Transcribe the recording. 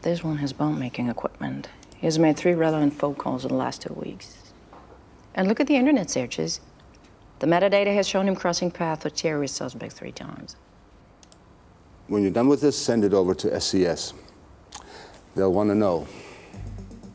This one has bomb-making equipment. He has made 3 relevant phone calls in the last 2 weeks. And look at the internet searches. The metadata has shown him crossing paths with terrorist suspects 3 times. When you're done with this, send it over to SCS. They'll want to know